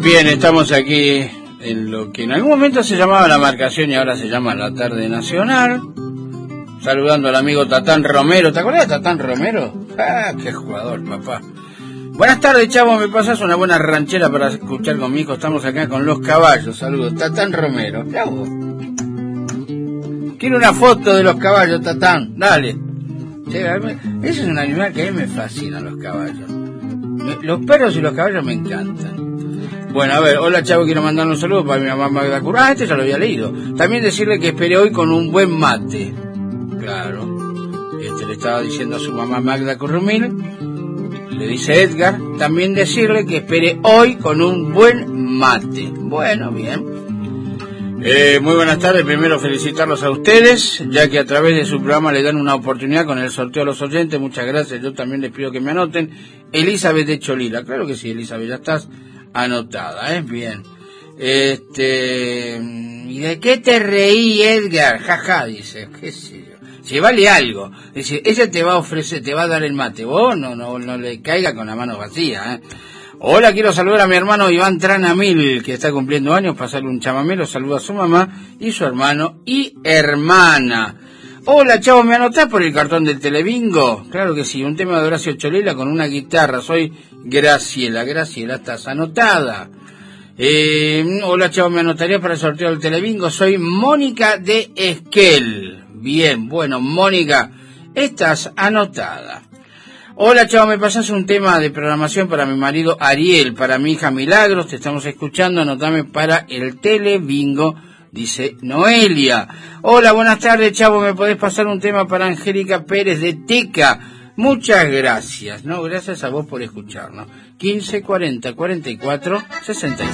Bien, estamos aquí en lo que en algún momento se llamaba La Marcación y ahora se llama La Tarde Nacional. Saludando al amigo Tatán Romero. ¿Te acuerdas de Tatán Romero? ¡Ah, qué jugador, papá! Buenas tardes, chavo. ¿Me pasas una buena ranchera para escuchar con mi hijo? Estamos acá con Los Caballos. Saludos. Tatán Romero. Chavo. Quiero una foto de los caballos, Tatán. Dale. Ese es un animal que a mí me fascina, los caballos. Los perros y los caballos me encantan. Bueno, a ver, hola chavo, quiero mandar un saludo para mi mamá Magda Currumil. Ah, este ya lo había leído. También decirle que espere hoy con un buen mate. Claro. Le estaba diciendo a su mamá Magda Currumil. Le dice Edgar. También decirle que espere hoy con un buen mate. Bueno, bien. Muy buenas tardes. Primero felicitarlos a ustedes, ya que a través de su programa le dan una oportunidad con el sorteo a los oyentes. Muchas gracias. Yo también les pido que me anoten. Elizabeth de Cholila. Claro que sí, Elizabeth, ya estás anotada, Bien. ¿Y de qué te reí, Edgar? Jaja, dice, qué sé yo. Si vale algo. Dice, ella te va a ofrecer, te va a dar el mate. Vos no le caiga con la mano vacía, Hola, quiero saludar a mi hermano Iván Tranamil, que está cumpliendo años, pasarle un chamamelo, saluda a su mamá y su hermano y hermana. Hola, chavo, ¿me anotás por el cartón del Telebingo? Claro que sí, un tema de Horacio Cholila con una guitarra. Soy Graciela. Graciela, estás anotada. Hola, chavo, ¿me anotarías para el sorteo del Telebingo? Soy Mónica de Esquel. Bien, bueno, Mónica, estás anotada. Hola, chavo, ¿me pasás un tema de programación para mi marido Ariel, para mi hija Milagros? Te estamos escuchando, anotame para el Telebingo, dice Noelia. Hola, buenas tardes, chavo, ¿me podés pasar un tema para Angélica Pérez de Teca? Muchas gracias, gracias a vos por escucharnos. 15 40 44 66.